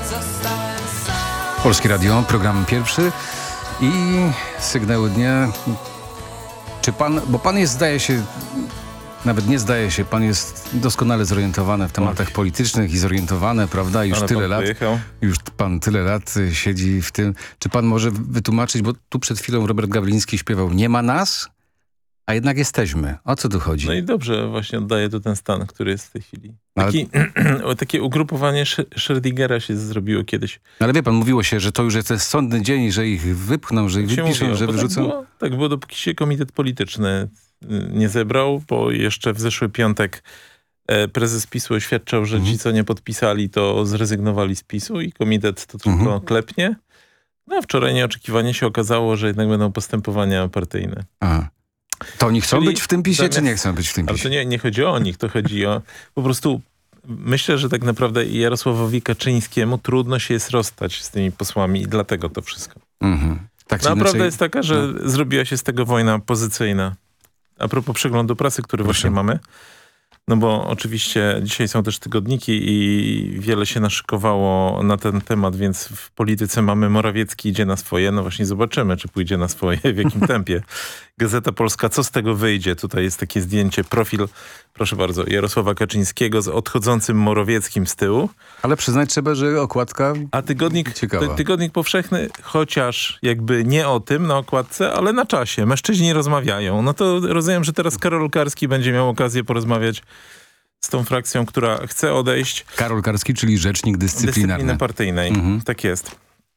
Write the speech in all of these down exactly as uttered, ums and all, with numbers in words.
Polskie Radio, program pierwszy i sygnały dnia. Czy pan, bo pan jest, zdaje się, nawet nie zdaje się, pan jest doskonale zorientowany w tematach Ach. politycznych i zorientowany, prawda? Już Ale tyle pan lat, pojechał. już pan tyle lat siedzi w tym. Czy pan może wytłumaczyć, bo tu przed chwilą Robert Gawliński śpiewał „Nie ma nas”, a jednak jesteśmy. O co tu chodzi? No i dobrze właśnie oddaje to ten stan, który jest w tej chwili. Ale... Taki, takie ugrupowanie Schrödingera się zrobiło kiedyś. Ale wie pan, mówiło się, że to już jest sądny dzień, że ich wypchną, że ich Tak wypiszą, mówiło, że wyrzucą. Tak było, tak było, dopóki się komitet polityczny nie zebrał, bo jeszcze w zeszły piątek prezes PiSu oświadczał, że mhm. ci, co nie podpisali, to zrezygnowali z PiSu i komitet to tylko mhm. klepnie. No a wczoraj nieoczekiwanie się okazało, że jednak będą postępowania partyjne. Aha. To oni chcą Czyli być w tym PiSie, zamiast, czy nie chcą być w tym PiSie? Ale to nie, nie chodzi o nich, to chodzi o... Po prostu myślę, że tak naprawdę Jarosławowi Kaczyńskiemu trudno się jest rozstać z tymi posłami i dlatego to wszystko. Mhm. Tak, no, a inaczej... prawda jest taka, że no. zrobiła się z tego wojna pozycyjna. A propos przeglądu prasy, który Proszę. właśnie mamy. No bo oczywiście dzisiaj są też tygodniki i wiele się naszykowało na ten temat, więc w polityce mamy Morawiecki idzie na swoje. No właśnie zobaczymy, czy pójdzie na swoje, w jakim tempie. Gazeta Polska, co z tego wyjdzie? Tutaj jest takie zdjęcie, profil, proszę bardzo, Jarosława Kaczyńskiego z odchodzącym Morawieckim z tyłu. Ale przyznać trzeba, że okładka A tygodnik, ciekawa. tygodnik powszechny, chociaż jakby nie o tym na okładce, ale na czasie. Mężczyźni rozmawiają. No to rozumiem, że teraz Karol Karski będzie miał okazję porozmawiać z tą frakcją, która chce odejść. Karol Karski, czyli rzecznik dyscyplinarny. Dyscypliny partyjnej. Mhm. Tak jest.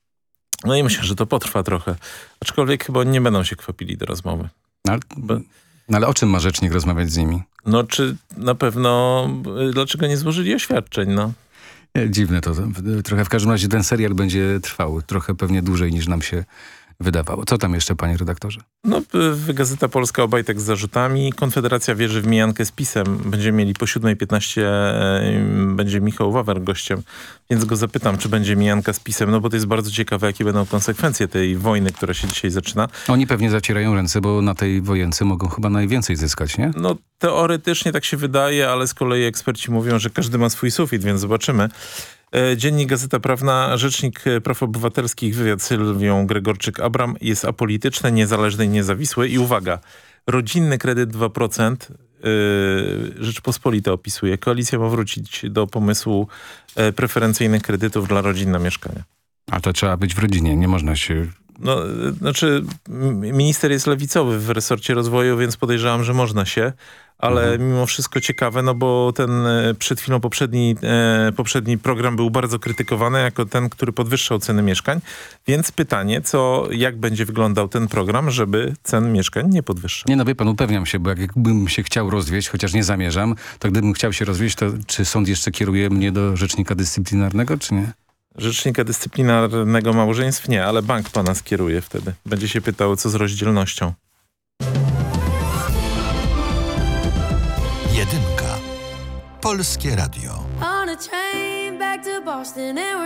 No i myślę, że to potrwa trochę. Aczkolwiek chyba nie będą się kwapili do rozmowy. No, ale, no ale o czym ma rzecznik rozmawiać z nimi? No czy na pewno, dlaczego nie złożyli oświadczeń, no? Nie, dziwne to. Trochę w każdym razie ten serial będzie trwał. Trochę pewnie dłużej niż nam się wydawało. Co tam jeszcze, panie redaktorze? No, Gazeta Polska, Obajtek z zarzutami. Konfederacja wierzy w mijankę z PiS-em. Będziemy mieli po siódmej piętnaście, będzie Michał Wawer gościem, więc go zapytam, czy będzie mijanka z PiS-em, no bo to jest bardzo ciekawe, jakie będą konsekwencje tej wojny, która się dzisiaj zaczyna. Oni pewnie zacierają ręce, bo na tej wojence mogą chyba najwięcej zyskać, nie? No, teoretycznie tak się wydaje, ale z kolei eksperci mówią, że każdy ma swój sufit, więc zobaczymy. Dziennik Gazeta Prawna, Rzecznik Praw Obywatelskich, wywiad z Sylwią Gregorczyk-Abram jest apolityczny, niezależny i niezawisły. I uwaga, rodzinny kredyt dwa procent yy, Rzeczpospolita opisuje. Koalicja ma wrócić do pomysłu yy, preferencyjnych kredytów dla rodzin na mieszkania. A to trzeba być w rodzinie, nie można się... No, znaczy minister jest lewicowy w resorcie rozwoju, więc podejrzewam, że można się, ale mhm. mimo wszystko ciekawe, no bo ten przed chwilą poprzedni, e, poprzedni program był bardzo krytykowany jako ten, który podwyższał ceny mieszkań, więc pytanie, co, jak będzie wyglądał ten program, żeby cen mieszkań nie podwyższał. Nie no, wie pan, upewniam się, bo jakbym się chciał rozwieść, chociaż nie zamierzam, to gdybym chciał się rozwieść, to czy sąd jeszcze kieruje mnie do rzecznika dyscyplinarnego, czy nie? Rzecznika dyscyplinarnego małżeństw nie, ale bank pana skieruje wtedy. Będzie się pytał, co z rozdzielnością. Jedynka. Polskie Radio.